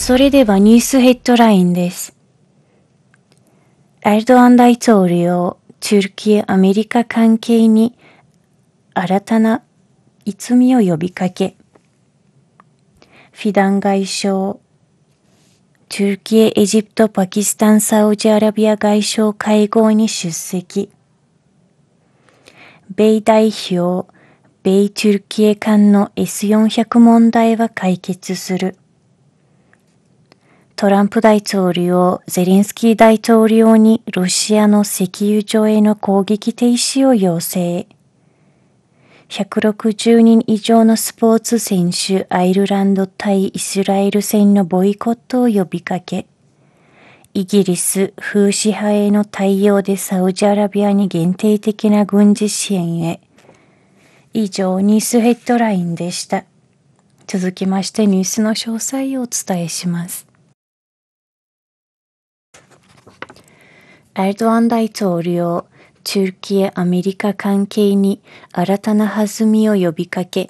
それではニュースヘッドラインです。エルドアン大統領、トルキア・アメリカ関係に新たな一味を呼びかけ。フィダン外相、トルキア、エジプト、パキスタン、サウジアラビア外相会合に出席。米代表、米トルキア間の S400 問題は解決する。トランプ大統領、ゼレンスキー大統領にロシアの石油所への攻撃停止を要請。160人以上のスポーツ選手、アイルランド対イスラエル戦のボイコットを呼びかけ。イギリス、フーシ派への対応でサウジアラビアに限定的な軍事支援へ。以上、ニュースヘッドラインでした。続きましてニュースの詳細をお伝えします。エルドアン大統領、トルキア・アメリカ関係に新たな弾みを呼びかけ。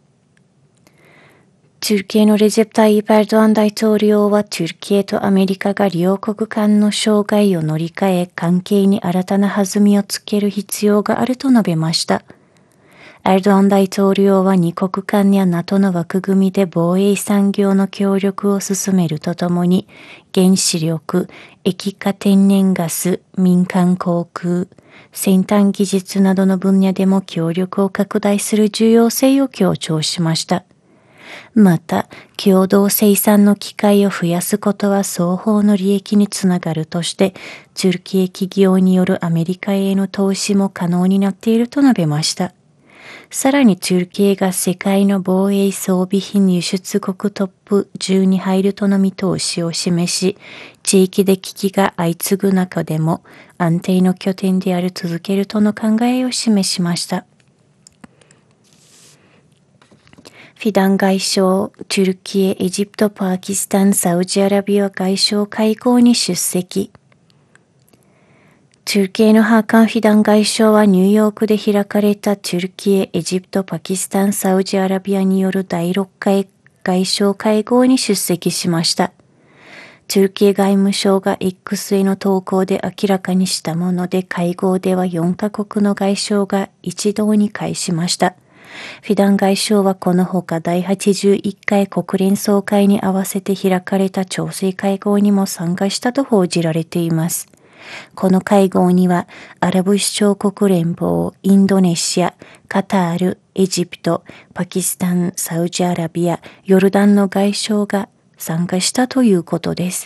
トルキアのレジェプ・タイープ・エルドアン大統領はトルキアとアメリカが両国間の障害を乗り換え、関係に新たな弾みをつける必要があると述べました。エルドアン大統領は二国間や NATO の枠組みで防衛産業の協力を進めるとともに、原子力、液化天然ガス、民間航空、先端技術などの分野でも協力を拡大する重要性を強調しました。また、共同生産の機会を増やすことは双方の利益につながるとして、トルキア企業によるアメリカへの投資も可能になっていると述べました。さらにトルキアが世界の防衛装備品輸出国トップ10に入るとの見通しを示し、地域で危機が相次ぐ中でも安定の拠点であり続けるとの考えを示しました。フィダン外相、トルキア、エジプト、パキスタン、サウジアラビア外相会合に出席。トルキアのハーカン・フィダン外相はニューヨークで開かれたトルキア、エジプト、パキスタン、サウジアラビアによる第6回外相会合に出席しました。トルキア外務省が X への投稿で明らかにしたもので、会合では4カ国の外相が一堂に会しました。フィダン外相はこのほか第81回国連総会に合わせて開かれた調整会合にも参加したと報じられています。この会合にはアラブ首長国連邦、インドネシア、カタール、エジプト、パキスタン、サウジアラビア、ヨルダンの外相が参加したということです。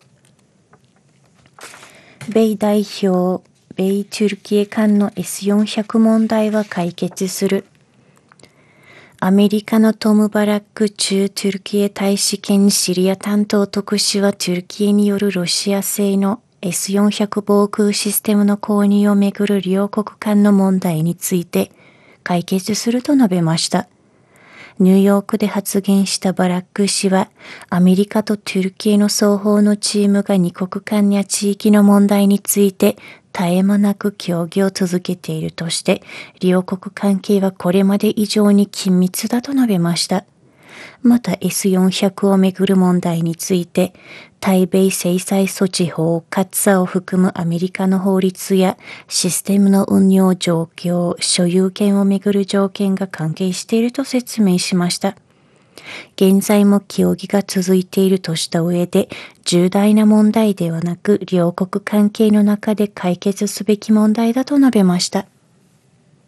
米代表、米トルキア間の S400 問題は解決する。アメリカのトム・バラック駐トルキア大使兼シリア担当特使はトルキアによるロシア製のS400 防空システムの購入をめぐる両国間の問題について解決すると述べました。ニューヨークで発言したバラック氏は、アメリカとトルキアの双方のチームが二国間や地域の問題について絶え間なく協議を続けているとして、両国関係はこれまで以上に緊密だと述べました。また S400 をめぐる問題について、対米制裁措置法、カツァを含むアメリカの法律やシステムの運用状況、所有権をめぐる条件が関係していると説明しました。現在も協議が続いているとした上で、重大な問題ではなく、両国関係の中で解決すべき問題だと述べました。